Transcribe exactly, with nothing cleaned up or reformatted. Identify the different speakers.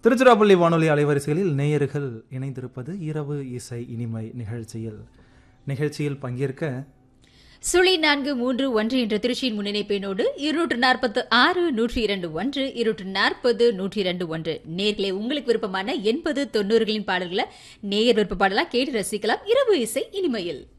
Speaker 1: திருச்சிராப்பள்ளி வானொலி அலைவரிசைகளில் நேயர்கள் இணைந்திருப்பது இரவு இசை இனிமை நிகழ்ச்சியில். நிகழ்ச்சியில் பங்கேற்க
Speaker 2: சுழி நான்கு மூன்று ஒன்று என்ற திருச்சியின் முன்னிணைப்பினோடு இருநூற்று நாற்பத்து ஆறு நூற்றி இரண்டு ஒன்று இருநூற்று நாற்பது நூற்றி இரண்டு ஒன்று நேர்களே உங்களுக்கு விருப்பமான எண்பது தொண்ணூறுகளின் பாடல்களை நேயர் விருப்ப பாடலா கேட்டு ரசிக்கலாம் இரவு இசை இனிமையில்.